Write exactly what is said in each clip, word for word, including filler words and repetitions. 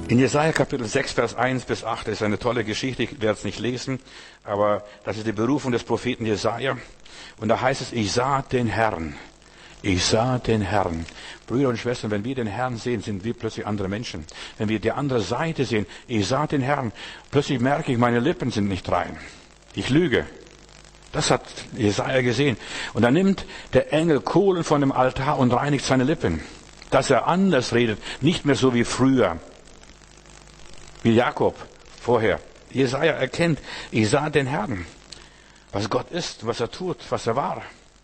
In Jesaja Kapitel sechs, Vers eins bis acht ist eine tolle Geschichte. Ich werde es nicht lesen, aber das ist die Berufung des Propheten Jesaja. Und da heißt es, ich sah den Herrn. Ich sah den Herrn. Brüder und Schwestern, wenn wir den Herrn sehen, sind wir plötzlich andere Menschen. Wenn wir die andere Seite sehen, ich sah den Herrn, plötzlich merke ich, meine Lippen sind nicht rein. Ich lüge. Das hat Jesaja gesehen. Und dann nimmt der Engel Kohlen von dem Altar und reinigt seine Lippen. Dass er anders redet, nicht mehr so wie früher. Wie Jakob vorher. Jesaja erkennt, ich sah den Herrn. Was Gott ist, was er tut, was er war.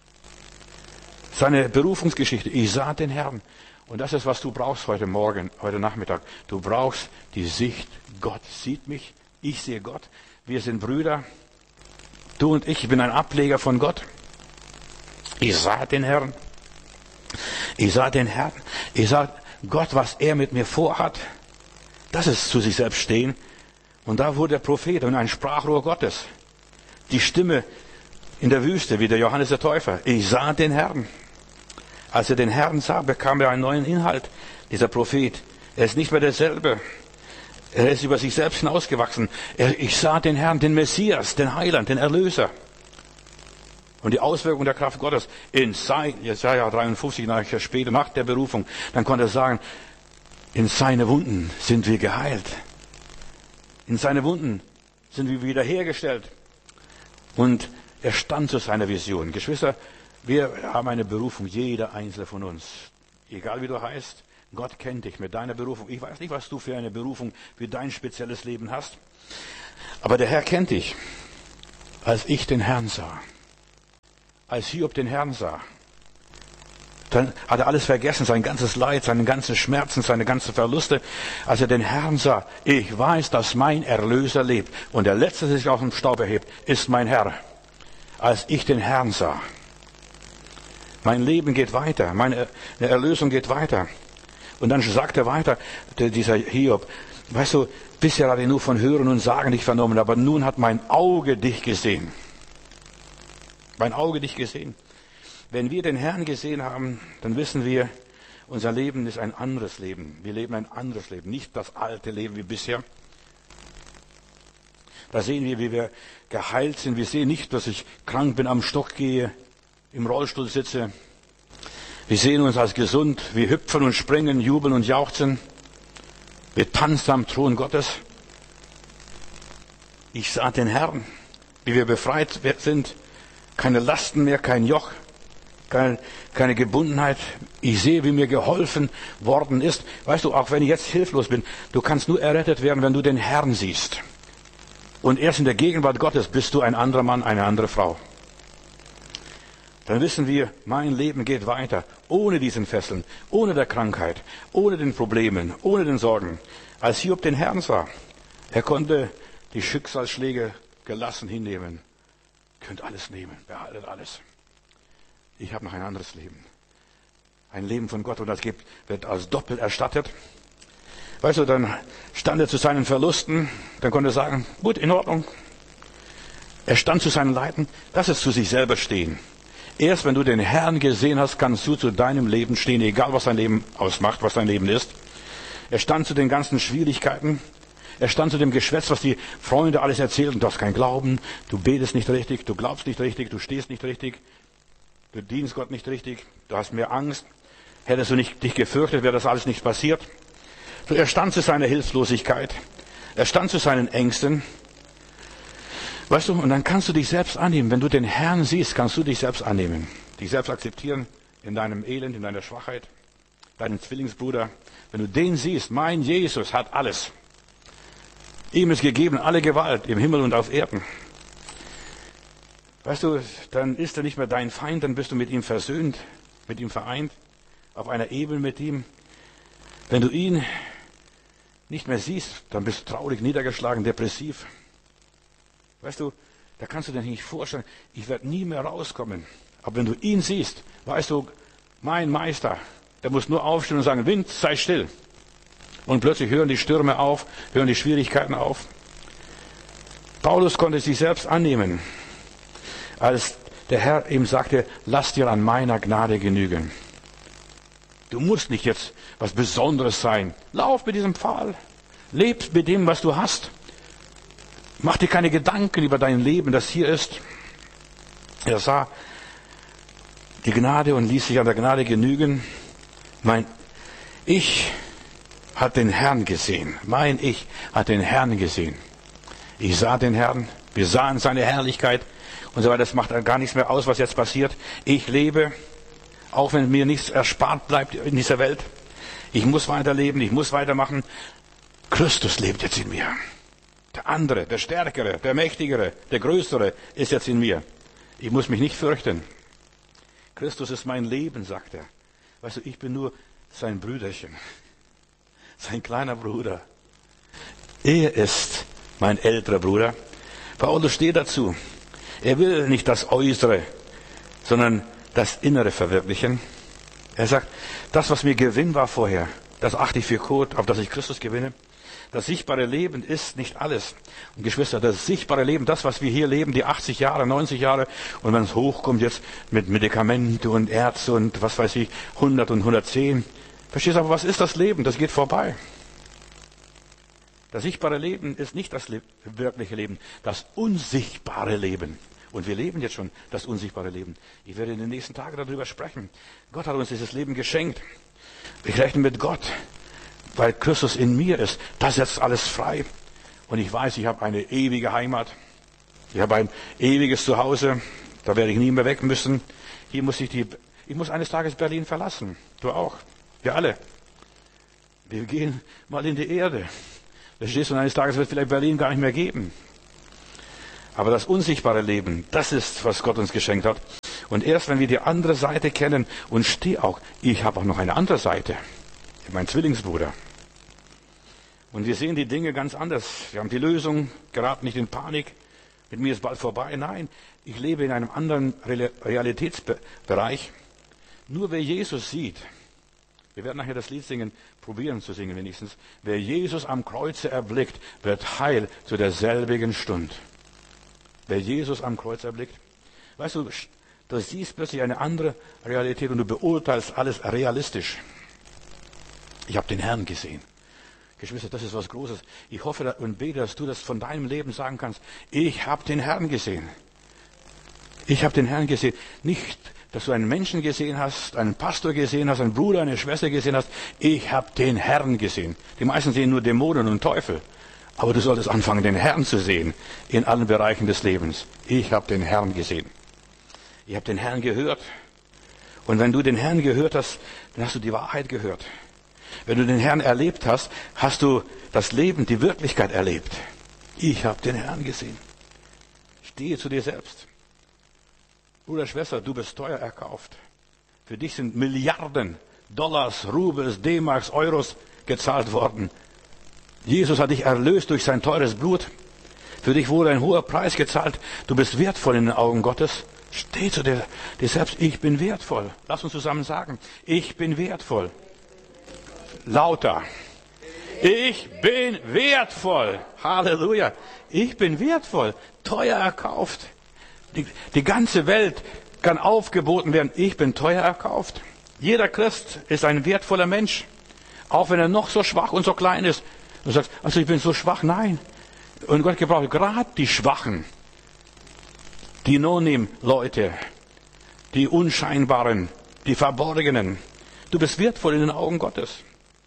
Seine Berufungsgeschichte, ich sah den Herrn. Und das ist, was du brauchst heute Morgen, heute Nachmittag. Du brauchst die Sicht, Gott sieht mich, ich sehe Gott. Wir sind Brüder, du und ich, ich bin ein Ableger von Gott. Ich sah den Herrn. Ich sah den Herrn. Ich sah Gott, was er mit mir vorhat. Das ist zu sich selbst stehen. Und da wurde der Prophet und ein Sprachrohr Gottes. Die Stimme in der Wüste, wie der Johannes der Täufer. Ich sah den Herrn. Als er den Herrn sah, bekam er einen neuen Inhalt. Dieser Prophet. Er ist nicht mehr derselbe. Er ist über sich selbst hinausgewachsen. Er, ich sah den Herrn, den Messias, den Heiland, den Erlöser. Und die Auswirkung der Kraft Gottes in sein, Jesaja dreiundfünfzig, später nach der Berufung, dann konnte er sagen, in seine Wunden sind wir geheilt. In seine Wunden sind wir wiederhergestellt. Und er stand zu seiner Vision. Geschwister, wir haben eine Berufung, jeder einzelne von uns. Egal wie du heißt, Gott kennt dich mit deiner Berufung. Ich weiß nicht, was du für eine Berufung, für dein spezielles Leben hast. Aber der Herr kennt dich. Als ich den Herrn sah, als Hiob den Herrn sah, dann hat er alles vergessen, sein ganzes Leid, seine ganzen Schmerzen, seine ganzen Verluste. Als er den Herrn sah, ich weiß, dass mein Erlöser lebt. Und der Letzte, der sich aus dem Staub erhebt, ist mein Herr. Als ich den Herrn sah. Mein Leben geht weiter, meine Erlösung geht weiter. Und dann sagt er weiter, dieser Hiob, weißt du, bisher hatte ich nur von Hören und Sagen dich vernommen, aber nun hat mein Auge dich gesehen. Mein Auge dich gesehen. Wenn wir den Herrn gesehen haben, dann wissen wir, unser Leben ist ein anderes Leben. Wir leben ein anderes Leben, nicht das alte Leben wie bisher. Da sehen wir, wie wir geheilt sind. Wir sehen nicht, dass ich krank bin, am Stock gehe, im Rollstuhl sitze. Wir sehen uns als gesund. Wir hüpfen und springen, jubeln und jauchzen. Wir tanzen am Thron Gottes. Ich sah den Herrn, wie wir befreit sind. Keine Lasten mehr, kein Joch. Keine, keine Gebundenheit. Ich sehe, wie mir geholfen worden ist. Weißt du, auch wenn ich jetzt hilflos bin, du kannst nur errettet werden, wenn du den Herrn siehst. Und erst in der Gegenwart Gottes bist du ein anderer Mann, eine andere Frau. Dann wissen wir, mein Leben geht weiter, ohne diesen Fesseln, ohne der Krankheit, ohne den Problemen, ohne den Sorgen. Als Hiob den Herrn sah, er konnte die Schicksalsschläge gelassen hinnehmen. Ihr könnt alles nehmen, behaltet alles. Ich habe noch ein anderes Leben. Ein Leben von Gott und das gibt, wird als doppelt erstattet. Weißt du, dann stand er zu seinen Verlusten, dann konnte er sagen, gut, in Ordnung. Er stand zu seinen Leiden, das ist zu sich selber stehen. Erst wenn du den Herrn gesehen hast, kannst du zu deinem Leben stehen, egal was dein Leben ausmacht, was dein Leben ist. Er stand zu den ganzen Schwierigkeiten. Er stand zu dem Geschwätz, was die Freunde alles erzählten. Du hast keinen Glauben, du betest nicht richtig, du glaubst nicht richtig, du stehst nicht richtig. Du dienst Gott nicht richtig, du hast mehr Angst. Hättest du nicht dich gefürchtet, wäre das alles nicht passiert. So, er stand zu seiner Hilflosigkeit. Er stand zu seinen Ängsten. Weißt du, und dann kannst du dich selbst annehmen. Wenn du den Herrn siehst, kannst du dich selbst annehmen. Dich selbst akzeptieren in deinem Elend, in deiner Schwachheit. Deinen Zwillingsbruder. Wenn du den siehst, mein Jesus hat alles. Ihm ist gegeben alle Gewalt im Himmel und auf Erden. Weißt du, dann ist er nicht mehr dein Feind, dann bist du mit ihm versöhnt, mit ihm vereint, auf einer Ebene mit ihm. Wenn du ihn nicht mehr siehst, dann bist du traurig, niedergeschlagen, depressiv. Weißt du, da kannst du dir nicht vorstellen, ich werde nie mehr rauskommen. Aber wenn du ihn siehst, weißt du, mein Meister, der muss nur aufstehen und sagen, Wind, sei still. Und plötzlich hören die Stürme auf, hören die Schwierigkeiten auf. Paulus konnte sich selbst annehmen, als der Herr ihm sagte, lass dir an meiner Gnade genügen. Du musst nicht jetzt was Besonderes sein. Lauf mit diesem Pfahl. Leb mit dem, was du hast. Mach dir keine Gedanken über dein Leben, das hier ist. Er sah die Gnade und ließ sich an der Gnade genügen. Mein Ich hat den Herrn gesehen. Mein Ich hat den Herrn gesehen. Ich sah den Herrn, wir sahen seine Herrlichkeit und so weiter. Das macht gar nichts mehr aus, was jetzt passiert. Ich lebe, auch wenn mir nichts erspart bleibt in dieser Welt. Ich muss weiterleben, ich muss weitermachen. Christus lebt jetzt in mir. Der andere, der Stärkere, der Mächtigere, der Größere ist jetzt in mir. Ich muss mich nicht fürchten. Christus ist mein Leben, sagt er. Weißt du, ich bin nur sein Brüderchen, sein kleiner Bruder. Er ist mein älterer Bruder. Paulus steht dazu. Er will nicht das Äußere, sondern das Innere verwirklichen. Er sagt, das, was mir Gewinn war vorher, das achte ich für Kot, auf das ich Christus gewinne. Das sichtbare Leben ist nicht alles. Und Geschwister, das sichtbare Leben, das, was wir hier leben, die achtzig Jahre, neunzig Jahre, und wenn es hochkommt jetzt mit Medikamente und Ärzte und was weiß ich, hundert und hundertzehn. Verstehst du aber, was ist das Leben? Das geht vorbei. Das sichtbare Leben ist nicht das le- wirkliche Leben, das unsichtbare Leben. Und wir leben jetzt schon das unsichtbare Leben. Ich werde in den nächsten Tagen darüber sprechen. Gott hat uns dieses Leben geschenkt. Ich rechne mit Gott, weil Christus in mir ist. Das setzt alles frei. Und ich weiß, ich habe eine ewige Heimat. Ich habe ein ewiges Zuhause. Da werde ich nie mehr weg müssen. Hier muss ich die, ich muss eines Tages Berlin verlassen. Du auch. Wir alle. Wir gehen mal in die Erde. Verstehst du, und eines Tages wird vielleicht Berlin gar nicht mehr geben. Aber das unsichtbare Leben, das ist, was Gott uns geschenkt hat. Und erst wenn wir die andere Seite kennen, und steh auch, ich habe auch noch eine andere Seite. Mein Zwillingsbruder. Und wir sehen die Dinge ganz anders. Wir haben die Lösung, geraten nicht in Panik. Mit mir ist bald vorbei. Nein, ich lebe in einem anderen Realitätsbereich. Nur wer Jesus sieht, wir werden nachher das Lied singen, probieren zu singen wenigstens. Wer Jesus am Kreuze erblickt, wird heil zu derselbigen Stund. Wer Jesus am Kreuz erblickt. Weißt du, du siehst plötzlich eine andere Realität und du beurteilst alles realistisch. Ich habe den Herrn gesehen. Geschwister, das ist was Großes. Ich hoffe und bete, dass du das von deinem Leben sagen kannst. Ich habe den Herrn gesehen. Ich habe den Herrn gesehen. Nicht, dass du einen Menschen gesehen hast, einen Pastor gesehen hast, einen Bruder, eine Schwester gesehen hast. Ich habe den Herrn gesehen. Die meisten sehen nur Dämonen und Teufel. Aber du solltest anfangen, den Herrn zu sehen in allen Bereichen des Lebens. Ich habe den Herrn gesehen. Ich habe den Herrn gehört. Und wenn du den Herrn gehört hast, dann hast du die Wahrheit gehört. Wenn du den Herrn erlebt hast, hast du das Leben, die Wirklichkeit erlebt. Ich habe den Herrn gesehen. Stehe zu dir selbst. Bruder, Schwester, du bist teuer erkauft. Für dich sind Milliarden Dollars, Rubels, D-Marks, Euros gezahlt worden. Jesus hat dich erlöst durch sein teures Blut. Für dich wurde ein hoher Preis gezahlt. Du bist wertvoll in den Augen Gottes. Steh zu dir, dir selbst. Ich bin wertvoll. Lass uns zusammen sagen. Ich bin wertvoll. Lauter. Ich bin wertvoll. Halleluja. Ich bin wertvoll. Teuer erkauft. Die, die ganze Welt kann aufgeboten werden. Ich bin teuer erkauft. Jeder Christ ist ein wertvoller Mensch. Auch wenn er noch so schwach und so klein ist. Du sagst, also ich bin so schwach. Nein. Und Gott gebraucht gerade die Schwachen. Die No-Name-Leute. Die Unscheinbaren. Die Verborgenen. Du bist wertvoll in den Augen Gottes.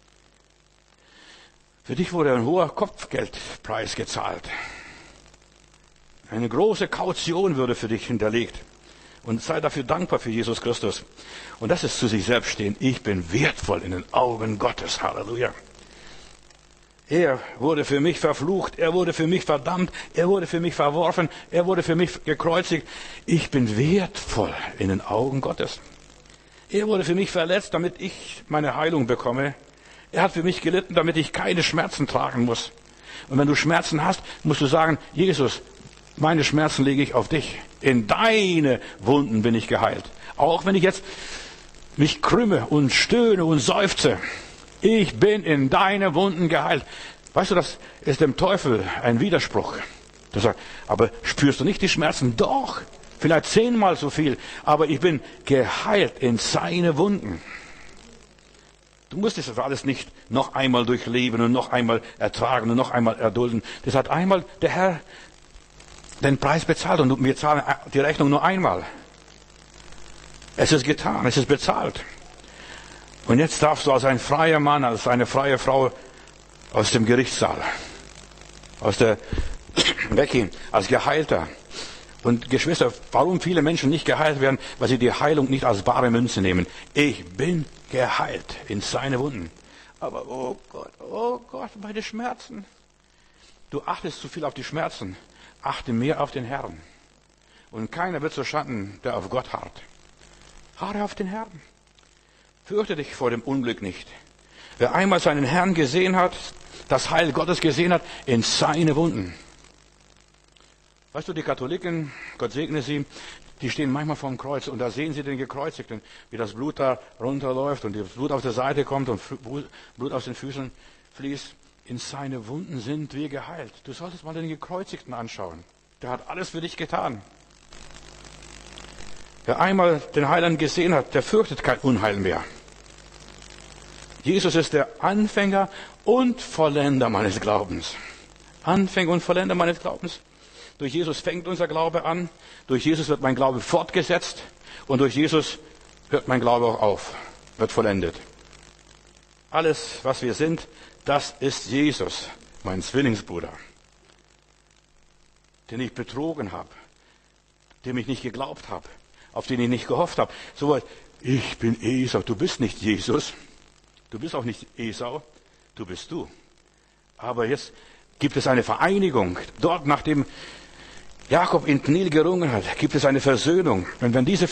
Für dich wurde ein hoher Kopfgeldpreis gezahlt. Eine große Kaution würde für dich hinterlegt. Und sei dafür dankbar für Jesus Christus. Und das ist zu sich selbst stehen. Ich bin wertvoll in den Augen Gottes. Halleluja. Er wurde für mich verflucht. Er wurde für mich verdammt. Er wurde für mich verworfen. Er wurde für mich gekreuzigt. Ich bin wertvoll in den Augen Gottes. Er wurde für mich verletzt, damit ich meine Heilung bekomme. Er hat für mich gelitten, damit ich keine Schmerzen tragen muss. Und wenn du Schmerzen hast, musst du sagen, Jesus, meine Schmerzen lege ich auf dich. In deine Wunden bin ich geheilt. Auch wenn ich jetzt mich krümme und stöhne und seufze. Ich bin in deine Wunden geheilt. Weißt du, das ist dem Teufel ein Widerspruch. Der sagt, aber spürst du nicht die Schmerzen? Doch, vielleicht zehnmal so viel. Aber ich bin geheilt in seine Wunden. Du musst das alles nicht noch einmal durchleben und noch einmal ertragen und noch einmal erdulden. Das hat einmal der Herr den Preis bezahlt und wir zahlen die Rechnung nur einmal. Es ist getan, es ist bezahlt. Und jetzt darfst du als ein freier Mann, als eine freie Frau aus dem Gerichtssaal, aus der weggehen, als Geheilter. Und Geschwister, warum viele Menschen nicht geheilt werden? Weil sie die Heilung nicht als bare Münze nehmen. Ich bin geheilt in seine Wunden. Aber oh Gott, oh Gott, meine Schmerzen. Du achtest zu viel auf die Schmerzen. Achte mehr auf den Herrn. Und keiner wird so schanden, der auf Gott harrt. Harre auf den Herrn. Fürchte dich vor dem Unglück nicht. Wer einmal seinen Herrn gesehen hat, das Heil Gottes gesehen hat, in seine Wunden. Weißt du, die Katholiken, Gott segne sie, die stehen manchmal vor dem Kreuz und da sehen sie den Gekreuzigten, wie das Blut da runterläuft und das Blut auf der Seite kommt und Blut aus den Füßen fließt. In seine Wunden sind wir geheilt. Du solltest mal den Gekreuzigten anschauen. Der hat alles für dich getan. Wer einmal den Heiland gesehen hat, der fürchtet kein Unheil mehr. Jesus ist der Anfänger und Vollender meines Glaubens. Anfänger und Vollender meines Glaubens. Durch Jesus fängt unser Glaube an. Durch Jesus wird mein Glaube fortgesetzt. Und durch Jesus hört mein Glaube auch auf, wird vollendet. Alles, was wir sind, das ist Jesus, mein Zwillingsbruder, den ich betrogen habe, dem ich nicht geglaubt habe, auf den ich nicht gehofft habe. So, ich bin Esau. Du bist nicht Jesus. Du bist auch nicht Esau. Du bist du. Aber jetzt gibt es eine Vereinigung. Dort, nachdem Jakob in Pniel gerungen hat, gibt es eine Versöhnung. Und wenn diese